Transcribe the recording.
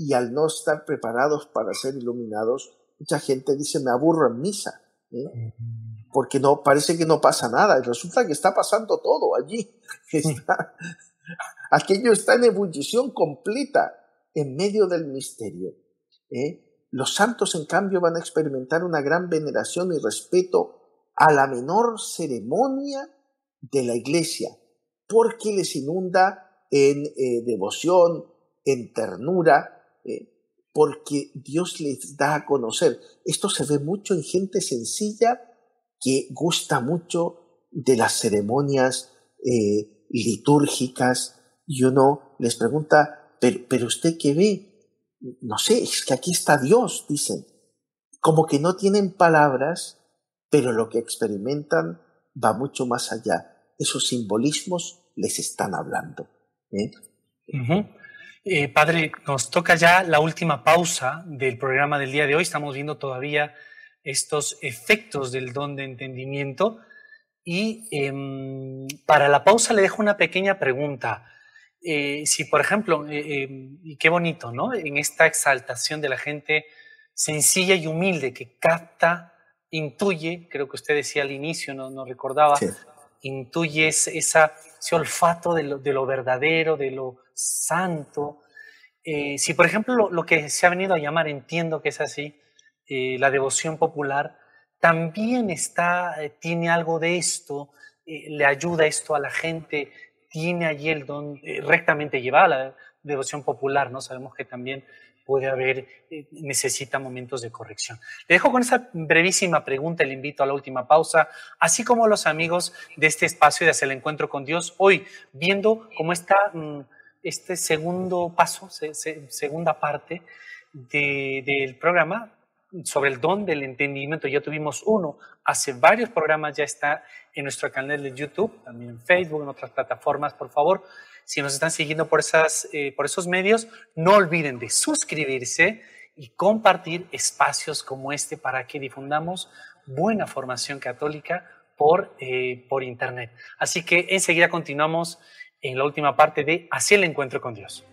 y al no estar preparados para ser iluminados, mucha gente dice, me aburro en misa, porque no, parece que no pasa nada, y resulta que está pasando todo allí. Aquello está en ebullición completa en medio del misterio. Los santos, en cambio, van a experimentar una gran veneración y respeto a la menor ceremonia de la Iglesia, porque les inunda en devoción, en ternura, porque Dios les da a conocer. Esto se ve mucho en gente sencilla que gusta mucho de las ceremonias litúrgicas, y uno les pregunta, ¿pero usted qué ve? No sé, es que aquí está Dios, dicen. Como que no tienen palabras, pero lo que experimentan va mucho más allá. Esos simbolismos les están hablando. Padre, nos toca ya la última pausa del programa del día de hoy. Estamos viendo todavía estos efectos del don de entendimiento. Y para la pausa le dejo una pequeña pregunta. Si, por ejemplo, y qué bonito, ¿no? En esta exaltación de la gente sencilla y humilde que capta, intuye, creo que usted decía al inicio, no recordaba, sí. Intuye ese olfato de lo verdadero, de lo santo. Si, por ejemplo, lo que se ha venido a llamar, entiendo que es así, la devoción popular, también tiene algo de esto, le ayuda esto a la gente, tiene allí el don rectamente llevado a la devoción popular, ¿no? Sabemos que también puede haber, necesita momentos de corrección. Le dejo con esa brevísima pregunta, le invito a la última pausa, así como a los amigos de este espacio de Hacia el Encuentro con Dios, hoy viendo cómo está este segundo paso, segunda parte del programa, sobre el don del entendimiento. Ya tuvimos uno, hace varios programas, ya está en nuestro canal de YouTube, también en Facebook, en otras plataformas. Por favor, si nos están siguiendo por esos medios, no olviden de suscribirse y compartir espacios como este para que difundamos buena formación católica por Internet. Así que enseguida continuamos en la última parte de Hacia el Encuentro con Dios.